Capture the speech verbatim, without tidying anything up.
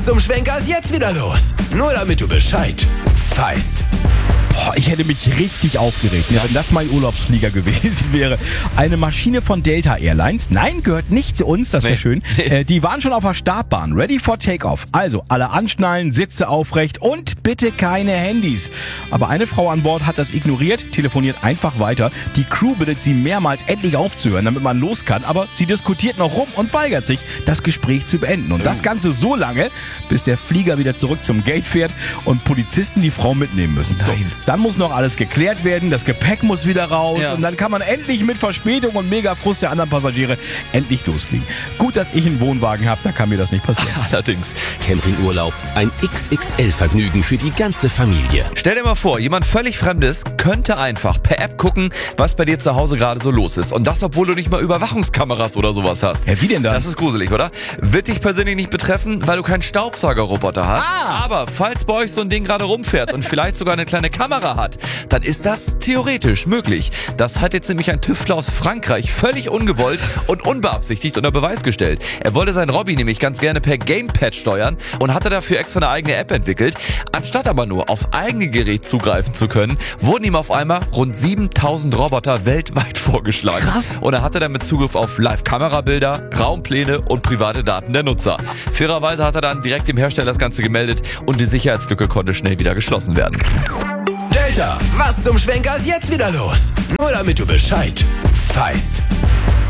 zum Schwenker ist jetzt wieder los? Nur damit du Bescheid weißt. Boah, ich hätte mich richtig aufgeregt, ne, wenn das mein Urlaubsflieger gewesen wäre. Eine Maschine von Delta Airlines. Nein, gehört nicht zu uns, das wäre Nee. schön. Äh, die waren schon auf der Startbahn, ready for takeoff. Also alle anschnallen, Sitze aufrecht und bitte keine Handys. Aber eine Frau an Bord hat das ignoriert, telefoniert einfach weiter. Die Crew bittet sie mehrmals, endlich aufzuhören, damit man los kann. Aber sie diskutiert noch rum und weigert sich, das Gespräch zu beenden. Und das Ganze so lange, bis der Flieger wieder zurück zum Gate fährt und Polizisten die Frau mitnehmen müssen. So, Nein. dann muss noch alles geklärt werden, das Gepäck muss wieder raus Ja. und dann kann man endlich mit Verspätung und mega Frust der anderen Passagiere endlich losfliegen. Gut, dass ich einen Wohnwagen habe, da kann mir das nicht passieren. Allerdings. Campingurlaub, ein X X L-Vergnügen für die ganze Familie. Stell dir mal vor, jemand völlig Fremdes könnte einfach per App gucken, was bei dir zu Hause gerade so los ist. Und das, obwohl du nicht mal Überwachungskameras oder sowas hast. Ja, wie denn das? Das ist gruselig, oder? Wird dich persönlich nicht betreffen, weil du keinen Staubsaugerroboter hast. Ah. Aber falls bei euch so ein Ding gerade rumfährt und vielleicht sogar eine kleine Kamera hat, dann ist das theoretisch möglich. Das hat jetzt nämlich ein Tüftler aus Frankreich völlig ungewollt und unbeabsichtigt unter Beweis gestellt. Er wollte sein Robby nämlich ganz gerne per Gamepad steuern und hatte dafür extra eine eigene App entwickelt. Anstatt aber nur aufs eigene Gerät zugreifen zu können, wurden ihm auf einmal rund siebentausend Roboter weltweit vorgeschlagen. Krass. Und er hatte damit Zugriff auf Live-Kamerabilder, Raumpläne und private Daten der Nutzer. Fairerweise hat er dann direkt dem Hersteller das Ganze gemeldet und die Sicherheitslücke konnte schnell wieder geschlossen werden. Delta, was zum Schwenker ist jetzt wieder los? Nur damit du Bescheid weißt.